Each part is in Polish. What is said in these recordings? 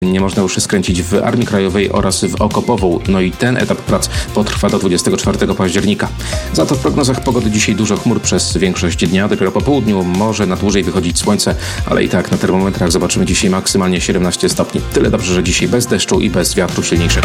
Nie można już skręcić w Armii Krajowej oraz w Okopową. No i ten etap prac potrwa do 24 października. Za to w prognozach pogody dzisiaj dużo chmur przez większość dnia. Dopiero po południu może na dłużej wychodzić słońce, ale i tak na termometrach zobaczymy dzisiaj maksymalnie 17 stopni. Tyle dobrze, że dzisiaj bez deszczu i bez wiatru silniejszego.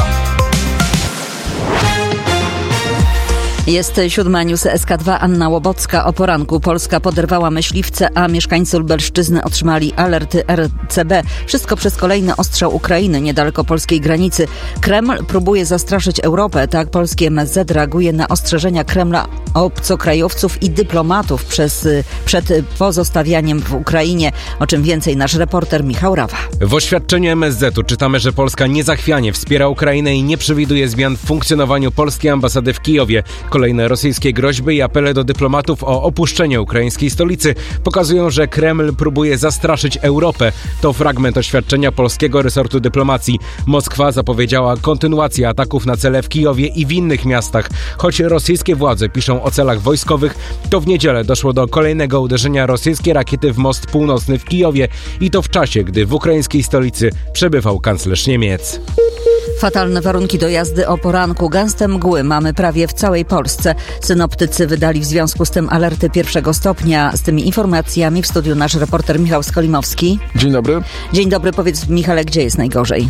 Jest 7 News SK2, Anna Łobocka. O poranku Polska poderwała myśliwce, a mieszkańcy Lubelszczyzny otrzymali alerty RCB. Wszystko przez kolejny ostrzał Ukrainy niedaleko polskiej granicy. Kreml próbuje zastraszyć Europę. Tak polski MSZ reaguje na ostrzeżenia Kremla obcokrajowców i dyplomatów przed pozostawianiem w Ukrainie. O czym więcej nasz reporter Michał Rawa. W oświadczeniu MSZ-u czytamy, że Polska niezachwianie wspiera Ukrainę i nie przewiduje zmian w funkcjonowaniu polskiej ambasady w Kijowie. Kolejne rosyjskie groźby i apele do dyplomatów o opuszczenie ukraińskiej stolicy pokazują, że Kreml próbuje zastraszyć Europę. To fragment oświadczenia polskiego resortu dyplomacji. Moskwa zapowiedziała kontynuację ataków na cele w Kijowie i w innych miastach. Choć rosyjskie władze piszą o celach wojskowych, to w niedzielę doszło do kolejnego uderzenia rosyjskiej rakiety w most północny w Kijowie i to w czasie, gdy w ukraińskiej stolicy przebywał kanclerz Niemiec. Fatalne warunki do jazdy o poranku. Gęste mgły mamy prawie w całej Polsce. Synoptycy wydali w związku z tym alerty 1 stopnia. Z tymi informacjami w studiu nasz reporter Michał Skolimowski. Dzień dobry. Dzień dobry. Powiedz, Michale, gdzie jest najgorzej?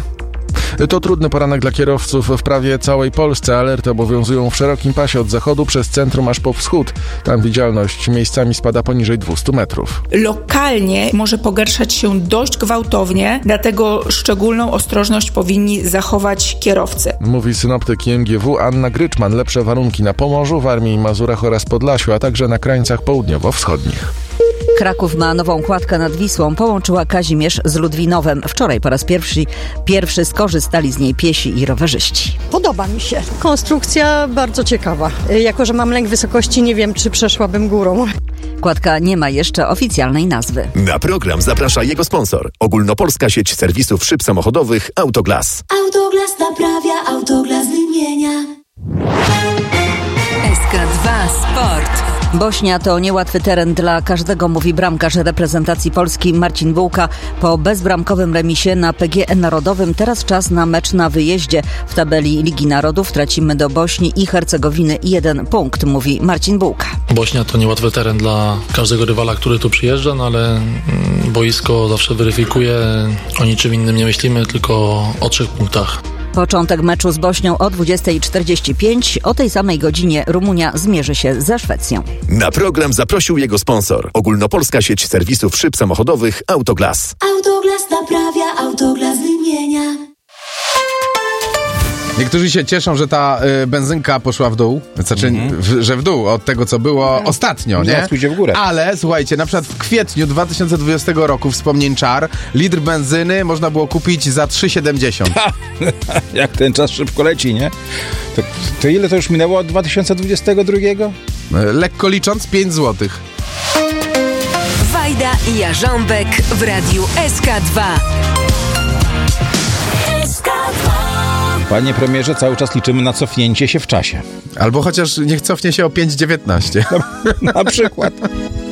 To trudny poranek dla kierowców w prawie całej Polsce. Alerty obowiązują w szerokim pasie od zachodu przez centrum aż po wschód. Tam widzialność miejscami spada poniżej 200 metrów. Lokalnie może pogarszać się dość gwałtownie, dlatego szczególną ostrożność powinni zachować kierowcy. Mówi synoptyk IMGW Anna Gryczman. Lepsze warunki na Pomorzu, Warmii i Mazurach oraz Podlasiu, a także na krańcach południowo-wschodnich. Kraków ma nową kładkę nad Wisłą. Połączyła Kazimierz z Ludwinowem. Wczoraj po raz pierwszy skorzystali z niej piesi i rowerzyści. Podoba mi się. Konstrukcja bardzo ciekawa. Jako że mam lęk wysokości, nie wiem, czy przeszłabym górą. Kładka nie ma jeszcze oficjalnej nazwy. Na program zaprasza jego sponsor. Ogólnopolska sieć serwisów szyb samochodowych Autoglas. Autoglas naprawia, Autoglas wymienia. SK2 Sport. Bośnia to niełatwy teren dla każdego, mówi bramkarz reprezentacji Polski Marcin Bułka. Po bezbramkowym remisie na PGE Narodowym teraz czas na mecz na wyjeździe. W tabeli Ligi Narodów tracimy do Bośni i Hercegowiny 1 punkt, mówi Marcin Bułka. Bośnia to niełatwy teren dla każdego rywala, który tu przyjeżdża, no ale boisko zawsze weryfikuje. O niczym innym nie myślimy, tylko o 3 punktach. Początek meczu z Bośnią o 20:45. O tej samej godzinie Rumunia zmierzy się ze Szwecją. Na program zaprosił jego sponsor. Ogólnopolska sieć serwisów szyb samochodowych Autoglas. Autoglas naprawia, Autoglas wymienia. Niektórzy się cieszą, że ta benzynka poszła w dół, znaczy, że w dół od tego, co było ostatnio, nie? Pójdzie w górę. Ale słuchajcie, na przykład w kwietniu 2020 roku, wspomnień czar, litr benzyny można było kupić za 3,70. Jak ten czas szybko leci, nie? To ile to już minęło od 2022? Lekko licząc 5 zł. Wajda i Jarząbek w radiu SK2. Panie premierze, cały czas liczymy na cofnięcie się w czasie. Albo chociaż niech cofnie się o 5,19. Na przykład.